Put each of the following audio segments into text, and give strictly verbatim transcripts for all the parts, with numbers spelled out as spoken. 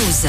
News.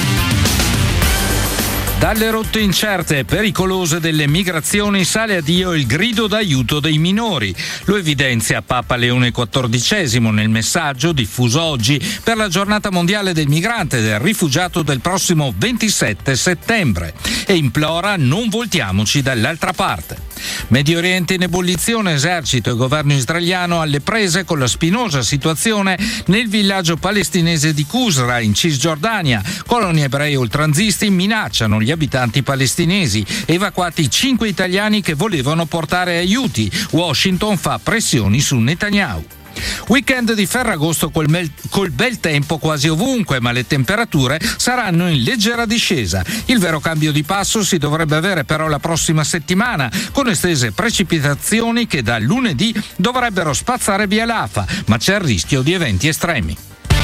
Dalle rotte incerte e pericolose delle migrazioni sale a Dio il grido d'aiuto dei minori. Lo evidenzia Papa Leone quattordicesimo nel messaggio diffuso oggi per la giornata mondiale del migrante e del rifugiato del prossimo ventisette settembre e implora: non voltiamoci dall'altra parte. Medio Oriente in ebollizione, esercito e governo israeliano alle prese con la spinosa situazione nel villaggio palestinese di Qusra in Cisgiordania. Coloni ebrei oltranzisti minacciano gli abitanti palestinesi, evacuati cinque italiani che volevano portare aiuti. Washington fa pressioni su Netanyahu. Weekend di Ferragosto col, mel- col bel tempo quasi ovunque, ma le temperature saranno in leggera discesa. Il vero cambio di passo si dovrebbe avere però la prossima settimana, con estese precipitazioni che da lunedì dovrebbero spazzare via l'afa, ma c'è il rischio di eventi estremi.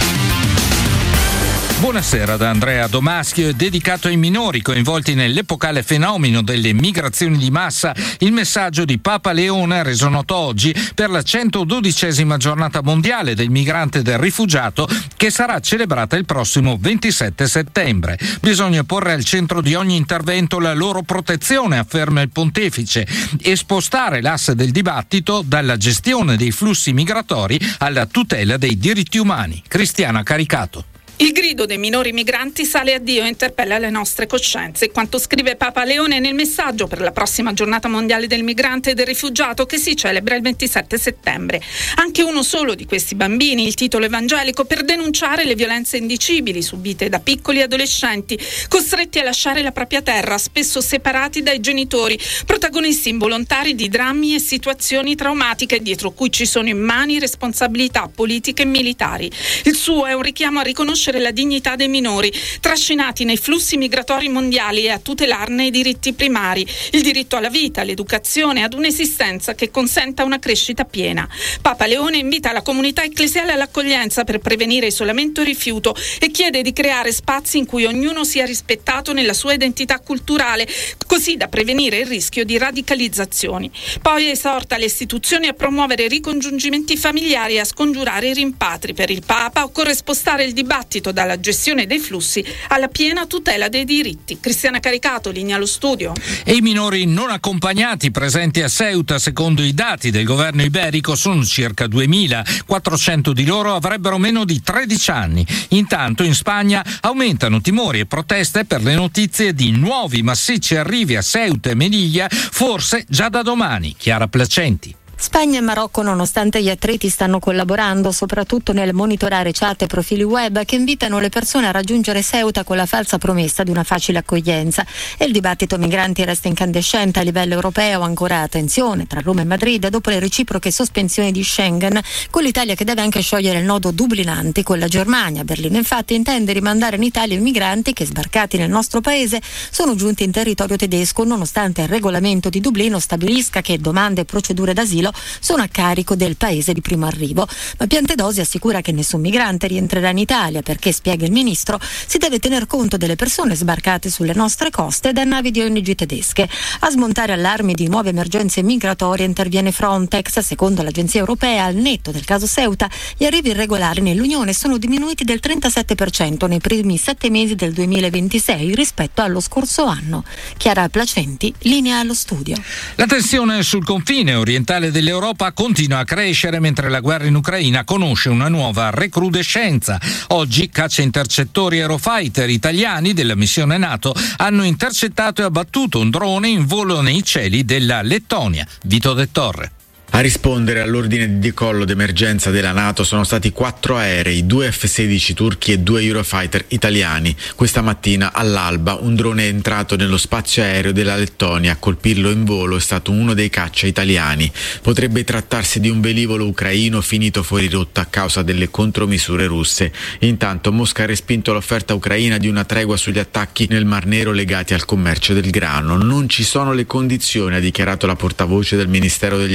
Buonasera da Andrea Domaschio. È dedicato ai minori coinvolti nell'epocale fenomeno delle migrazioni di massa il messaggio di Papa Leone reso noto oggi per la centododicesima giornata mondiale del migrante e del rifugiato, che sarà celebrata il prossimo ventisette settembre. Bisogna porre al centro di ogni intervento la loro protezione, afferma il pontefice, e spostare l'asse del dibattito dalla gestione dei flussi migratori alla tutela dei diritti umani. Cristiana Caricato. Il grido dei minori migranti sale a Dio e interpella le nostre coscienze, quanto scrive Papa Leone nel messaggio per la prossima giornata mondiale del migrante e del rifugiato che si celebra il ventisette settembre. Anche uno solo di questi bambini, il titolo evangelico, per denunciare le violenze indicibili subite da piccoli adolescenti, costretti a lasciare la propria terra, spesso separati dai genitori, protagonisti involontari di drammi e situazioni traumatiche dietro cui ci sono immani responsabilità politiche e militari. Il suo è un richiamo a riconoscere la dignità dei minori, trascinati nei flussi migratori mondiali, e a tutelarne i diritti primari, il diritto alla vita, all'educazione, ad un'esistenza che consenta una crescita piena. Papa Leone invita la comunità ecclesiale all'accoglienza per prevenire isolamento e rifiuto e chiede di creare spazi in cui ognuno sia rispettato nella sua identità culturale, così da prevenire il rischio di radicalizzazioni. Poi esorta le istituzioni a promuovere ricongiungimenti familiari e a scongiurare i rimpatri. Per il Papa occorre spostare il dibattito dalla gestione dei flussi alla piena tutela dei diritti. Cristiana Caricato, linea allo studio. E i minori non accompagnati presenti a Ceuta, secondo i dati del governo iberico, sono circa duemila. quattrocento di loro avrebbero meno di tredici anni. Intanto in Spagna aumentano timori e proteste per le notizie di nuovi massicci arrivi a Ceuta e Melilla, forse già da domani. Chiara Placenti. Spagna e Marocco, nonostante gli atleti stanno collaborando soprattutto nel monitorare chat e profili web che invitano le persone a raggiungere Ceuta con la falsa promessa di una facile accoglienza, e il dibattito migranti resta incandescente a livello europeo. Ancora attenzione tra Roma e Madrid dopo le reciproche sospensioni di Schengen, con l'Italia che deve anche sciogliere il nodo dublinanti con la Germania. Berlino infatti intende rimandare in Italia i migranti che, sbarcati nel nostro paese, sono giunti in territorio tedesco, nonostante il regolamento di Dublino stabilisca che domande e procedure d'asilo sono a carico del paese di primo arrivo. Ma Piantedosi assicura che nessun migrante rientrerà in Italia perché, spiega il ministro, si deve tener conto delle persone sbarcate sulle nostre coste da navi di O N G tedesche. A smontare allarmi di nuove emergenze migratorie interviene Frontex. Secondo l'agenzia europea, al netto del caso Ceuta, gli arrivi irregolari nell'Unione sono diminuiti del trentasette per cento nei primi sette mesi del duemilaventisei rispetto allo scorso anno. Chiara Placenti, linea allo studio. La tensione sul confine orientale dell'Europa continua a crescere mentre la guerra in Ucraina conosce una nuova recrudescenza. Oggi caccia intercettori Eurofighter italiani della missione NATO hanno intercettato e abbattuto un drone in volo nei cieli della Lettonia. Vito De Torre. A rispondere all'ordine di decollo d'emergenza della NATO sono stati quattro aerei, due F sedici turchi e due Eurofighter italiani. Questa mattina all'alba un drone è entrato nello spazio aereo della Lettonia. A colpirlo in volo è stato uno dei caccia italiani. Potrebbe trattarsi di un velivolo ucraino finito fuori rotta a causa delle contromisure russe. Intanto Mosca ha respinto l'offerta ucraina di una tregua sugli attacchi nel Mar Nero legati al commercio del grano. Non ci sono le condizioni, ha dichiarato la portavoce del Ministero degli Esteri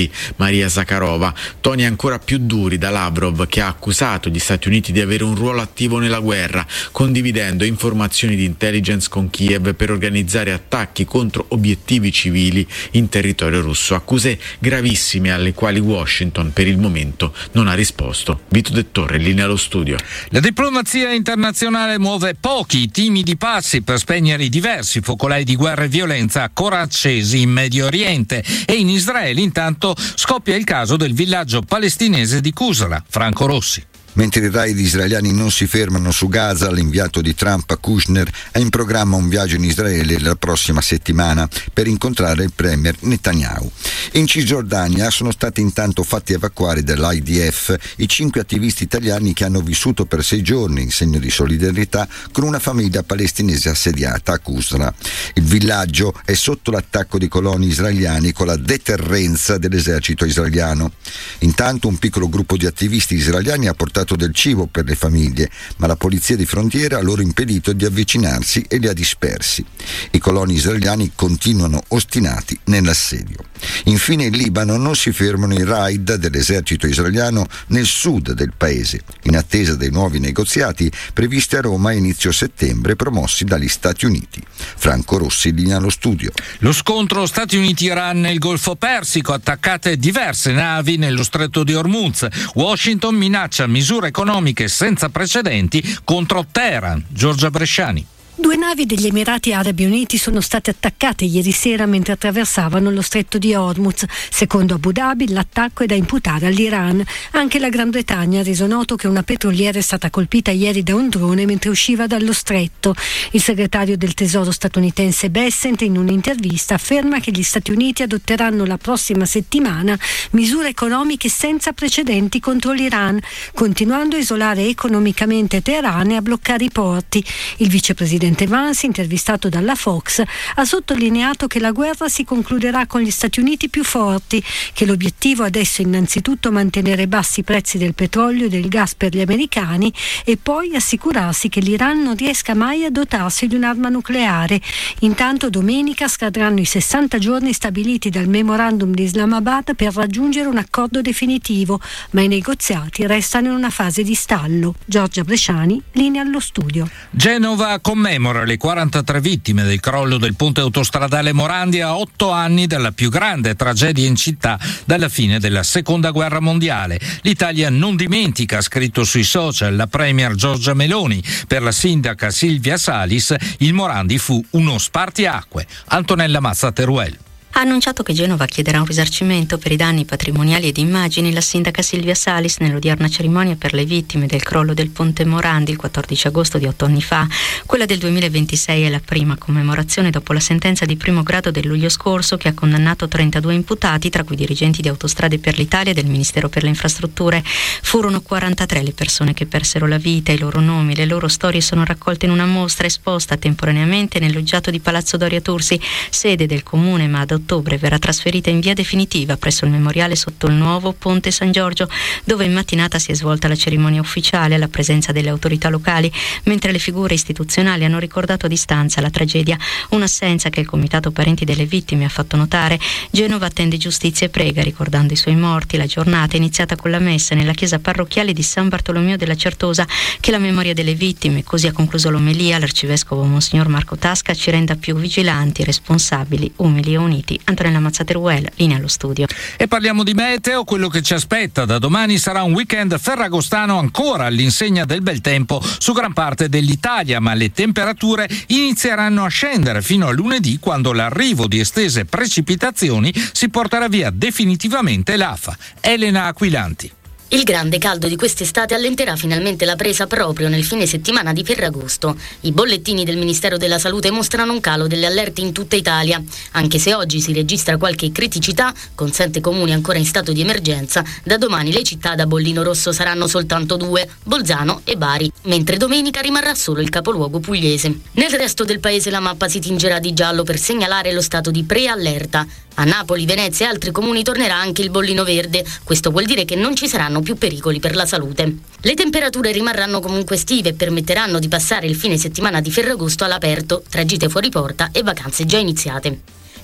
esteri Maria Zakharova, toni ancora più duri da Lavrov, che ha accusato gli Stati Uniti di avere un ruolo attivo nella guerra, condividendo informazioni di intelligence con Kiev per organizzare attacchi contro obiettivi civili in territorio russo, accuse gravissime alle quali Washington per il momento non ha risposto. Vito De Torre, linea allo studio. La diplomazia internazionale muove pochi timidi passi per spegnere i diversi focolai di guerra e violenza ancora accesi in Medio Oriente, e in Israele intanto scoppia il caso del villaggio palestinese di Qusra. Franco Rossi. Mentre i raid israeliani non si fermano su Gaza, l'inviato di Trump, Kushner, ha in programma un viaggio in Israele la prossima settimana per incontrare il premier Netanyahu. In Cisgiordania sono stati intanto fatti evacuare dall'I D F i cinque attivisti italiani che hanno vissuto per sei giorni in segno di solidarietà con una famiglia palestinese assediata a Qusra. Il villaggio è sotto l'attacco di coloni israeliani con la deterrenza dell'esercito israeliano. Intanto un piccolo gruppo di attivisti israeliani ha portato del cibo per le famiglie, ma la polizia di frontiera ha loro impedito di avvicinarsi e li ha dispersi. I coloni israeliani continuano ostinati nell'assedio. Infine in Libano non si fermano i raid dell'esercito israeliano nel sud del paese, in attesa dei nuovi negoziati previsti a Roma a inizio settembre, promossi dagli Stati Uniti. Franco Rossi, linea allo studio. Lo scontro Stati Uniti-Iran nel Golfo Persico, attaccate diverse navi nello stretto di Hormuz. Washington minaccia misure economiche senza precedenti contro Teheran. Giorgia Bresciani. Due navi degli Emirati Arabi Uniti sono state attaccate ieri sera mentre attraversavano lo stretto di Hormuz. Secondo Abu Dhabi l'attacco è da imputare all'Iran. Anche la Gran Bretagna ha reso noto che una petroliera è stata colpita ieri da un drone mentre usciva dallo stretto. Il segretario del Tesoro statunitense Bessent in un'intervista afferma che gli Stati Uniti adotteranno la prossima settimana misure economiche senza precedenti contro l'Iran, continuando a isolare economicamente Teheran e a bloccare i porti. Il vicepresidente Vance, intervistato dalla Fox, ha sottolineato che la guerra si concluderà con gli Stati Uniti più forti, che l'obiettivo adesso è innanzitutto mantenere bassi i prezzi del petrolio e del gas per gli americani e poi assicurarsi che l'Iran non riesca mai a dotarsi di un'arma nucleare. Intanto domenica scadranno i sessanta giorni stabiliti dal memorandum di Islamabad per raggiungere un accordo definitivo, ma i negoziati restano in una fase di stallo. Giorgia Bresciani, linea allo studio. Genova commemora le quarantatré vittime del crollo del ponte autostradale Morandi a otto anni dalla più grande tragedia in città dalla fine della seconda guerra mondiale. L'Italia non dimentica, ha scritto sui social la premier Giorgia Meloni. Per la sindaca Silvia Salis il Morandi fu uno spartiacque. Antonella Mazza Teruel. Ha annunciato che Genova chiederà un risarcimento per i danni patrimoniali ed immagini la sindaca Silvia Salis nell'odierna cerimonia per le vittime del crollo del ponte Morandi il quattordici agosto di otto anni fa. Quella del duemilaventisei è la prima commemorazione dopo la sentenza di primo grado del luglio scorso che ha condannato trentadue imputati, tra cui dirigenti di Autostrade per l'Italia e del Ministero per le Infrastrutture. Furono quarantatré le persone che persero la vita, i loro nomi, le loro storie sono raccolte in una mostra esposta temporaneamente nel loggiato di Palazzo Doria Tursi, sede del comune, ma ad ottobre verrà trasferita in via definitiva presso il memoriale sotto il nuovo Ponte San Giorgio, dove in mattinata si è svolta la cerimonia ufficiale alla presenza delle autorità locali, mentre le figure istituzionali hanno ricordato a distanza la tragedia, un'assenza che il Comitato Parenti delle Vittime ha fatto notare. Genova attende giustizia e prega, ricordando i suoi morti. La giornata è iniziata con la messa nella chiesa parrocchiale di San Bartolomeo della Certosa, che la memoria delle vittime, così ha concluso l'omelia l'arcivescovo Monsignor Marco Tasca, ci renda più vigilanti, responsabili, umili e uniti. Antonella Mazzateruel, linea allo studio. E parliamo di meteo. Quello che ci aspetta da domani sarà un weekend ferragostano ancora all'insegna del bel tempo su gran parte dell'Italia, ma le temperature inizieranno a scendere fino a lunedì, quando l'arrivo di estese precipitazioni si porterà via definitivamente l'afa. Elena Aquilanti. Il grande caldo di quest'estate allenterà finalmente la presa proprio nel fine settimana di Ferragosto. I bollettini del Ministero della Salute mostrano un calo delle allerte in tutta Italia. Anche se oggi si registra qualche criticità, con sette comuni ancora in stato di emergenza, da domani le città da bollino rosso saranno soltanto due, Bolzano e Bari, mentre domenica rimarrà solo il capoluogo pugliese. Nel resto del paese la mappa si tingerà di giallo per segnalare lo stato di preallerta. A Napoli, Venezia e altri comuni tornerà anche il bollino verde. Questo vuol dire che non ci saranno più pericoli per la salute. Le temperature rimarranno comunque estive e permetteranno di passare il fine settimana di Ferragosto all'aperto, tra gite fuori porta e vacanze già iniziate.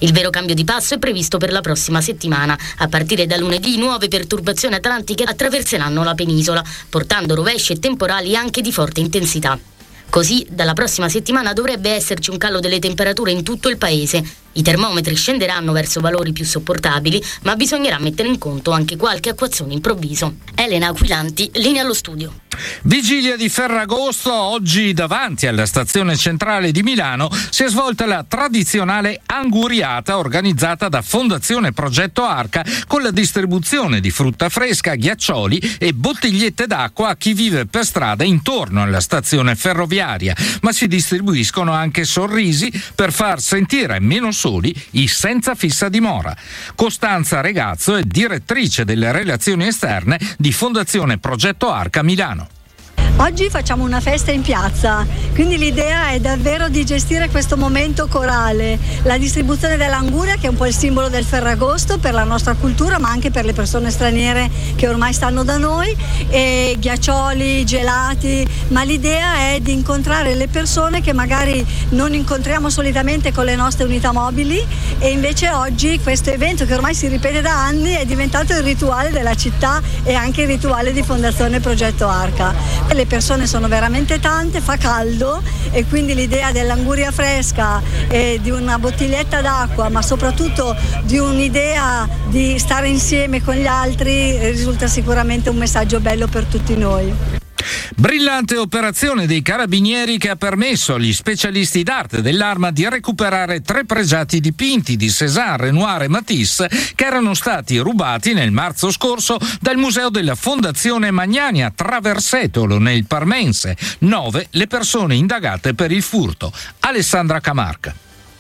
Il vero cambio di passo è previsto per la prossima settimana. A partire da lunedì nuove perturbazioni atlantiche attraverseranno la penisola, portando rovesci e temporali anche di forte intensità. Così, dalla prossima settimana dovrebbe esserci un calo delle temperature in tutto il paese. I termometri scenderanno verso valori più sopportabili, ma bisognerà mettere in conto anche qualche acquazzone improvviso. Elena Aquilanti, linea allo studio. Vigilia di Ferragosto, oggi davanti alla stazione centrale di Milano si è svolta la tradizionale anguriata organizzata da Fondazione Progetto Arca con la distribuzione di frutta fresca, ghiaccioli e bottigliette d'acqua a chi vive per strada intorno alla stazione ferroviaria, ma si distribuiscono anche sorrisi per far sentire meno soli i senza fissa dimora. Costanza Regazzo è direttrice delle relazioni esterne di Fondazione Progetto Arca Milano. Oggi facciamo una festa in piazza, quindi l'idea è davvero di gestire questo momento corale, la distribuzione dell'anguria che è un po' il simbolo del Ferragosto per la nostra cultura ma anche per le persone straniere che ormai stanno da noi, e ghiaccioli, gelati, ma l'idea è di incontrare le persone che magari non incontriamo solitamente con le nostre unità mobili, e invece oggi questo evento che ormai si ripete da anni è diventato il rituale della città e anche il rituale di Fondazione Progetto Arca. Le persone sono veramente tante, fa caldo e quindi l'idea dell'anguria fresca e di una bottiglietta d'acqua, ma soprattutto di un'idea di stare insieme con gli altri, risulta sicuramente un messaggio bello per tutti noi. Brillante operazione dei carabinieri che ha permesso agli specialisti d'arte dell'arma di recuperare tre pregiati dipinti di Cézanne, Renoir e Matisse che erano stati rubati nel marzo scorso dal museo della Fondazione Magnani a Traversetolo nel Parmense. Nove le persone indagate per il furto. Alessandra Camarca.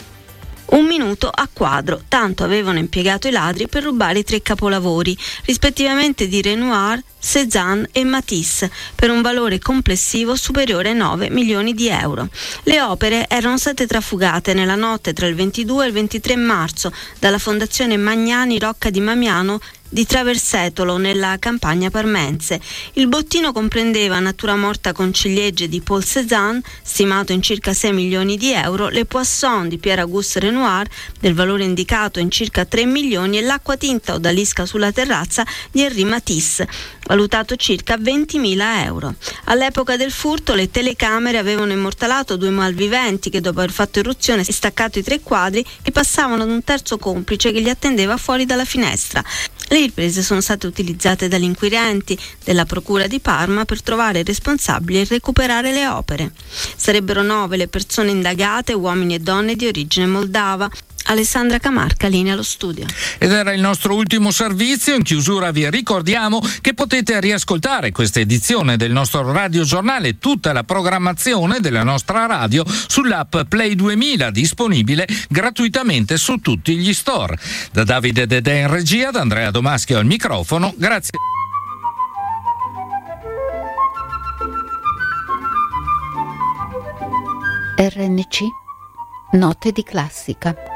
Un minuto a quadro, tanto avevano impiegato i ladri per rubare i tre capolavori, rispettivamente di Renoir, Cézanne e Matisse, per un valore complessivo superiore ai nove milioni di euro. Le opere erano state trafugate nella notte tra il ventidue e il ventitré marzo dalla Fondazione Magnani Rocca di Mamiano di Traversetolo nella campagna parmense. Il bottino comprendeva natura morta con ciliegie di Paul Cézanne, stimato in circa sei milioni di euro, le Poisson di Pierre-Auguste Renoir, del valore indicato in circa tre milioni, e l'acquatinta odalisca sulla terrazza di Henri Matisse, valutato circa ventimila euro. All'epoca del furto le telecamere avevano immortalato due malviventi che, dopo aver fatto irruzione e staccato i tre quadri, ripassavano ad un terzo complice che li attendeva fuori dalla finestra. Le riprese sono state utilizzate dagli inquirenti della Procura di Parma per trovare i responsabili e recuperare le opere. Sarebbero nove le persone indagate, uomini e donne di origine moldava. Alessandra Camarca, linea allo studio. Ed era il nostro ultimo servizio. In chiusura vi ricordiamo che potete riascoltare questa edizione del nostro radiogiornale e tutta la programmazione della nostra radio sull'app Play duemila, disponibile gratuitamente su tutti gli store. Da Davide Dedè in regia, da Andrea Domaschio al microfono, grazie. R N C, note di classica.